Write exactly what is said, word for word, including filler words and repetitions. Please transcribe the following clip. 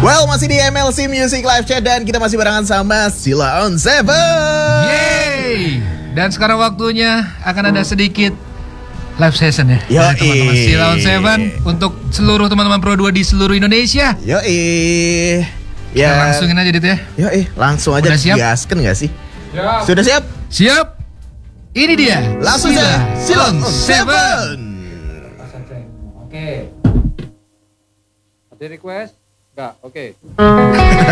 Well, masih di M L C Music Live Chat dan kita masih barengan sama Sheila on Seven. Yeay! Dan sekarang waktunya akan ada sedikit live session ya Yoi. dari teman-teman Sheila on Seven untuk seluruh teman-teman Pro dua di seluruh Indonesia. Yoi. Kita Ya. langsungin aja dit ya. Yoi, langsung aja Udah siap? digaskan gak sih? Siap. Sudah siap? Siap? Ini dia. Langsung Sheila aja Sheila on on Seven. Oke. Ada request? Enggak, oke.